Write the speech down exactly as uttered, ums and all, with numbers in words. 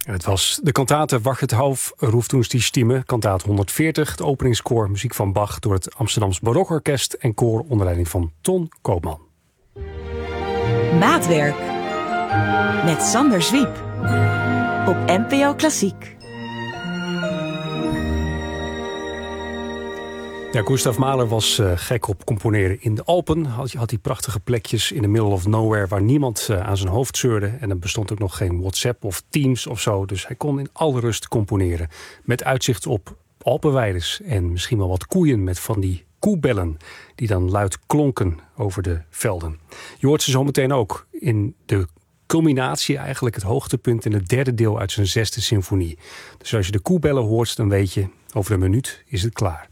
Het was de kantate Wachet auf Ruft uns die Stimme, kantaat honderdveertig, het openingskoor muziek van Bach door het Amsterdams Barokorkest en koor onder leiding van Ton Koopman. Maatwerk met Sander Zwiep op N P O Klassiek. Ja, Gustav Mahler was uh, gek op componeren in de Alpen. Had, had die prachtige plekjes in the middle of nowhere waar niemand uh, aan zijn hoofd zeurde. En er bestond ook nog geen WhatsApp of Teams of zo. Dus hij kon in alle rust componeren. Met uitzicht op alpenweides en misschien wel wat koeien met van die koebellen die dan luid klonken over de velden. Je hoort ze zo meteen ook in de culminatie, eigenlijk het hoogtepunt in het derde deel uit zijn zesde symfonie. Dus als je de koebellen hoort, dan weet je, over een minuut is het klaar.